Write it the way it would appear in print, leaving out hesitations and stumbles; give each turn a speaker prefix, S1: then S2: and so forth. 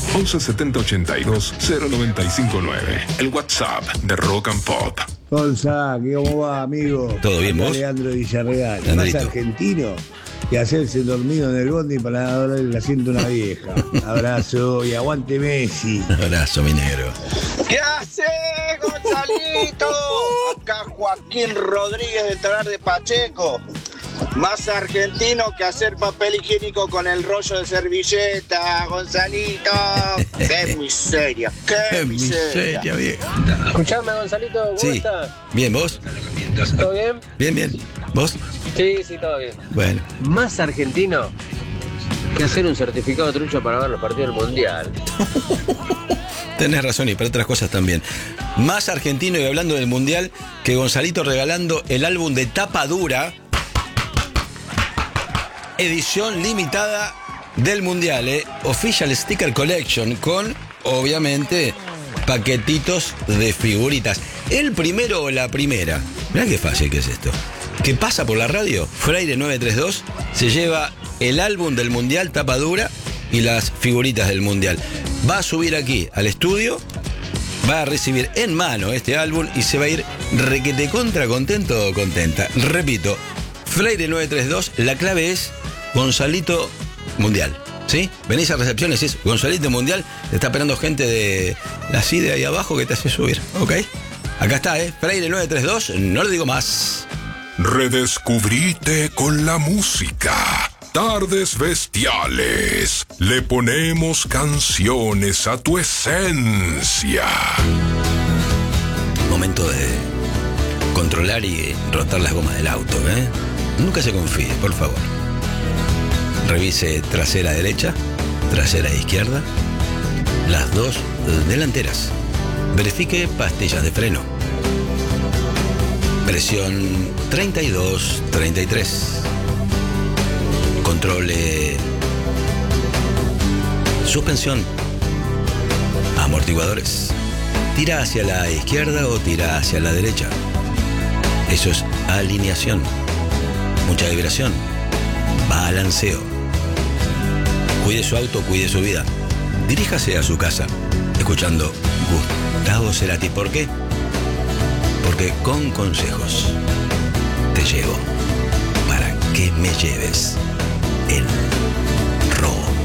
S1: 11 70 82 0959. El WhatsApp de Rock and Pop.
S2: Gonza, ¿cómo va, amigo?
S3: ¿Todo bien, vos?
S2: Leandro Villarreal.
S3: Leandrito.
S2: Más argentino que hacerse dormido en el bondi para darle el asiento a una vieja. Abrazo y aguante Messi.
S3: Abrazo, mi negro.
S4: ¿Qué haces, Gonzalito? Acá Joaquín Rodríguez del Talar de Pacheco. Más argentino que hacer papel higiénico con el rollo de servilleta, Gonzalito. ¡Qué miseria! ¡Qué miseria,
S3: vieja!
S5: Escuchame, Gonzalito, ¿cómo
S3: Sí.
S5: estás?
S3: Bien, ¿vos?
S5: ¿Todo bien?
S3: Bien, bien. ¿Vos?
S5: Sí, todo bien.
S3: Bueno.
S5: Más argentino que hacer un certificado trucho para ver los partidos del Mundial.
S3: Tenés razón, y para otras cosas también. Más argentino, y hablando del Mundial, que Gonzalito regalando el álbum de tapa dura, edición limitada del Mundial, Official Sticker Collection, con, obviamente, paquetitos de figuritas. El primero o la primera, mirá qué fácil que es esto, que pasa por la radio, Freire 932, se lleva el álbum del Mundial, tapa dura, y las figuritas del Mundial. Va a subir aquí al estudio, va a recibir en mano este álbum y se va a ir requete contra contento o contenta. Repito, Freire 932, la clave es Gonzalito Mundial, ¿sí? Venís a recepciones, es Gonzalito Mundial, te está esperando gente de la CIDE ahí abajo que te hace subir, ¿ok? Acá está, Freire 932, no le digo más.
S1: Redescubrite con la música. Tardes Bestiales. Le ponemos canciones a tu esencia.
S3: Momento de controlar y rotar las gomas del auto, Nunca se confíe, por favor. Revise trasera derecha, trasera izquierda, las dos delanteras. Verifique pastillas de freno. Presión 32, 33. Controle suspensión, amortiguadores. Tira hacia la izquierda o tira hacia la derecha. Eso es alineación. Mucha vibración. Balanceo. Cuide su auto, cuide su vida. Diríjase a su casa escuchando Gustavo Cerati. ¿Por qué? Porque con consejos te llevo para que me lleves en robo.